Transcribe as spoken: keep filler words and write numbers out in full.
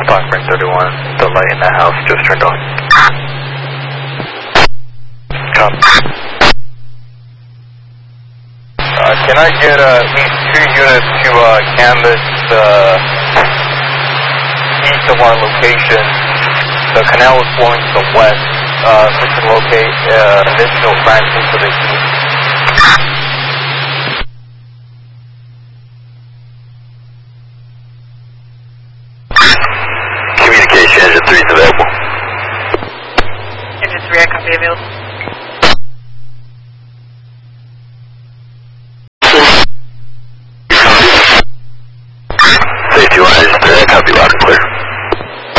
Blackburn thirty-one, the light in the house just turned on. Come. Uh, can I get uh, at least two units to uh, canvas uh, east of our location? The canal is flowing to the west. Uh, we can locate uh, additional fractions to the east. Communication, engine three is available. Engine three, I copy available. Safety one, engine three, I copy loud and clear.